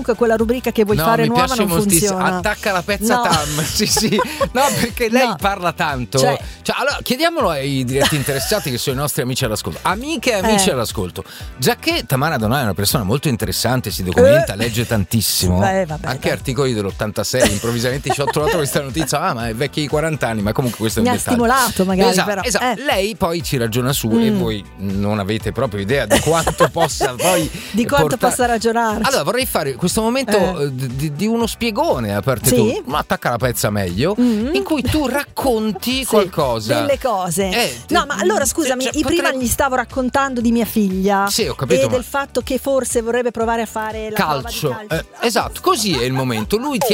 comunque quella rubrica che vuoi fare mi nuova piace non moltissimo. funziona. Attacca la pezza No. Tam. Sì. No, perché lei parla tanto. Cioè, allora, chiediamolo ai diretti interessati che sono i nostri amici all'ascolto. Amiche e amici all'ascolto. Già che Tamara Donà è una persona molto interessante, si documenta, legge tantissimo. Vabbè, anche articoli dell'86. Improvvisamente ci ho trovato questa notizia. Ma è vecchia di 40 anni, ma comunque questo è un mi ha dettaglio. stimolato magari, Esatto, però. esatto. Lei poi ci ragiona su e voi non avete proprio idea di quanto possa poi di quanto possa ragionare. Allora vorrei fare questo momento di uno spiegone a parte tu, ma attacca la pezza meglio, in cui tu racconti qualcosa, delle cose. No, ma allora scusami, prima gli stavo raccontando di mia figlia. Sì, ho capito, e del fatto che forse vorrebbe provare a fare la calcio. prova di calcio. Esatto, così è il momento. Lui ti